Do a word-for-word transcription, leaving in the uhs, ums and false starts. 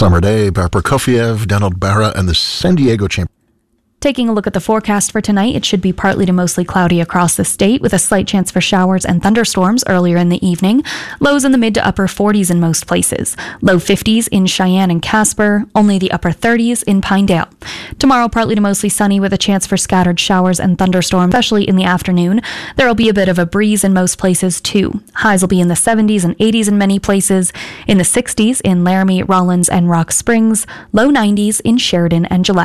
summer day. Barbara Kofiev, Donald Barra, and the San Diego Chamber. Taking a look at the forecast for tonight, it should be partly to mostly cloudy across the state with a slight chance for showers and thunderstorms earlier in the evening. Lows in the mid to upper forties in most places. Low fifties in Cheyenne and Casper, only the upper thirties in Pinedale. Tomorrow, partly to mostly sunny with a chance for scattered showers and thunderstorms, especially in the afternoon. There will be a bit of a breeze in most places too. Highs will be in the seventies and eighties in many places, in the sixties in Laramie, Rollins, and Rock Springs, low nineties in Sheridan and Gillette.